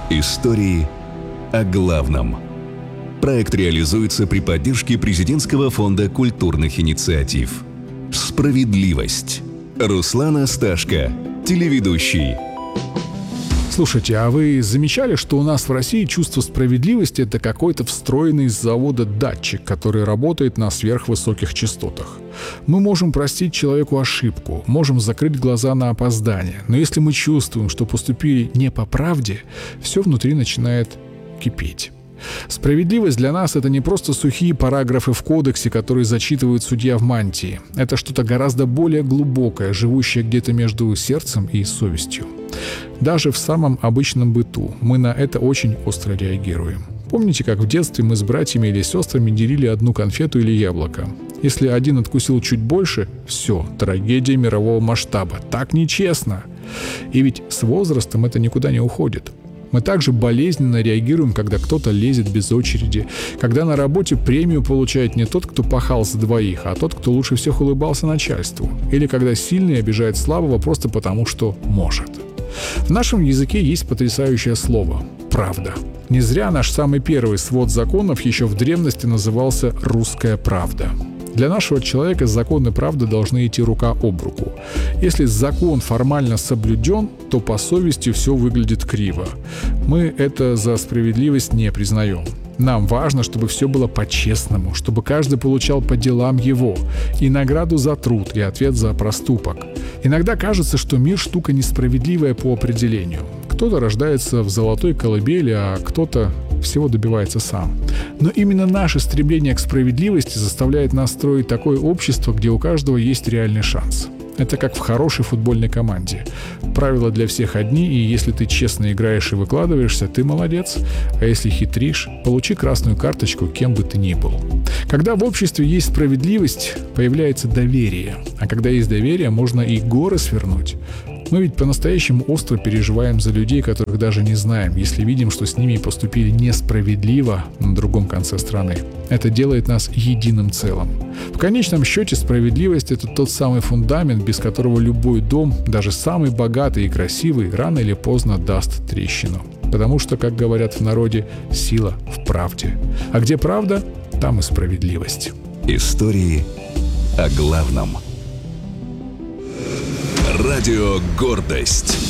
Истории о главном. Проект реализуется при поддержке Президентского фонда культурных инициатив. Справедливость. Руслан Асташко, телеведущий. Слушайте, а вы замечали, что у нас в России чувство справедливости — это какой-то встроенный из завода датчик, который работает на сверхвысоких частотах? Мы можем простить человеку ошибку, можем закрыть глаза на опоздание, но если мы чувствуем, что поступили не по правде, все внутри начинает кипеть. Справедливость для нас — это не просто сухие параграфы в кодексе, которые зачитывает судья в мантии. Это что-то гораздо более глубокое, живущее где-то между сердцем и совестью. Даже в самом обычном быту мы на это очень остро реагируем. Помните, как в детстве мы с братьями или сестрами делили одну конфету или яблоко? Если один откусил чуть больше, все, трагедия мирового масштаба. Так нечестно. И ведь с возрастом это никуда не уходит. Мы также болезненно реагируем, когда кто-то лезет без очереди, когда на работе премию получает не тот, кто пахал за двоих, а тот, кто лучше всех улыбался начальству, или когда сильный обижает слабого просто потому, что может. В нашем языке есть потрясающее слово «правда». Не зря наш самый первый свод законов еще в древности назывался «русская правда». Для нашего человека закон и правда должны идти рука об руку. Если закон формально соблюден, то по совести все выглядит криво. Мы это за справедливость не признаем. Нам важно, чтобы все было по-честному, чтобы каждый получал по делам его, и награду за труд, и ответ за проступок. Иногда кажется, что мир штука несправедливая по определению. Кто-то рождается в золотой колыбели, а кто-то всего добивается сам. Но именно наше стремление к справедливости заставляет нас строить такое общество, где у каждого есть реальный шанс. Это как в хорошей футбольной команде. Правила для всех одни, и если ты честно играешь и выкладываешься, ты молодец. А если хитришь, получи красную карточку, кем бы ты ни был. Когда в обществе есть справедливость, появляется доверие. А когда есть доверие, можно и горы свернуть. Мы ведь по-настоящему остро переживаем за людей, которых даже не знаем, если видим, что с ними поступили несправедливо на другом конце страны. Это делает нас единым целым. В конечном счете справедливость — это тот самый фундамент, без которого любой дом, даже самый богатый и красивый, рано или поздно даст трещину. Потому что, как говорят в народе, сила в правде. А где правда, там и справедливость. Истории о главном. Радио «Гордость».